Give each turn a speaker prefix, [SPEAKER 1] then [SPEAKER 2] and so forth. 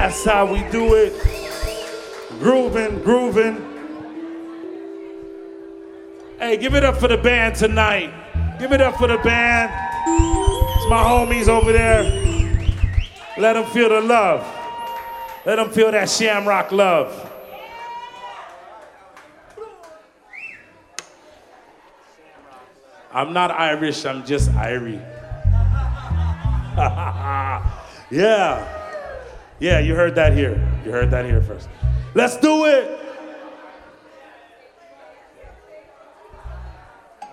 [SPEAKER 1] That's how we do it. Grooving, grooving. Hey, give it up for the band tonight. Give it up for the band. It's my homies over there. Let them feel the love. Let them feel that Shamrock love. I'm not Irish, I'm just Irie. Yeah. Yeah, you heard that here. You heard that here first. Let's do it.